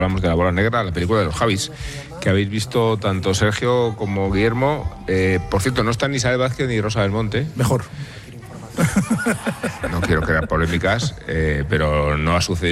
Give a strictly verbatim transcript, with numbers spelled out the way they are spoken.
Hablamos de La Bola Negra, la película de los Javis, que habéis visto tanto Sergio como Guillermo. Eh, por cierto, no están ni Isabel Vázquez ni Rosa del Monte. Mejor. No quiero crear polémicas, eh, pero no ha sucedido